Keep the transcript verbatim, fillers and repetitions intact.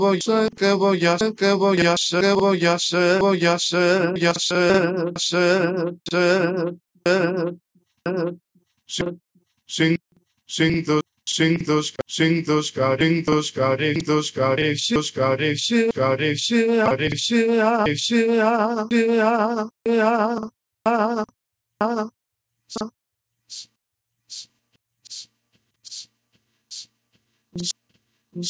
voy a hacer, qué voy a hacer, qué voy a hacer, qué voy a hacer, voy a hacer, voy a hacer, hacer, hacer, hacer, sin, sin dos, sin dos, sin dos, carin, dos, carin, dos, carin, dos, carin, carin, carin, carin,